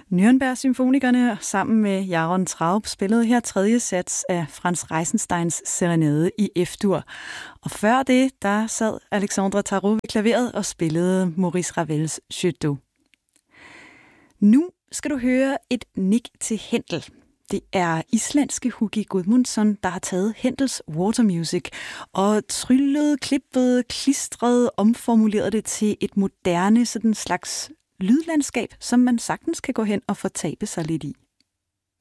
Nürnberg-symfonikerne sammen med Jaron Traub spillede her tredje sats af Franz Reichensteins Serenade i F-dur. Og før det, der sad Alexandre Tarot ved klaveret og spillede Maurice Ravels Jeu d'eau. Nu skal du høre et nik til Händel. Det er islandske Hugi Gudmundsson, der har taget Händels Water Music og tryllet, klippet, klistret, omformuleret det til et moderne sådan slags lydlandskab, som man sagtens kan gå hen og fortabe sig lidt i.